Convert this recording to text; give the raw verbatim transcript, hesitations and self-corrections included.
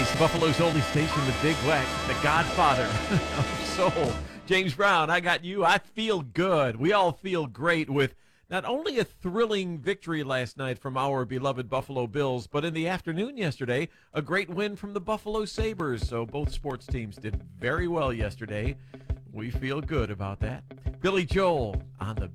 Nice. Buffalo's only station, the Big Weck, the godfather of soul. James Brown, I got you. I feel good. We all feel great with not only a thrilling victory last night from our beloved Buffalo Bills, but in the afternoon yesterday, a great win from the Buffalo Sabres. So both sports teams did very well yesterday. We feel good about that. Billy Joel on the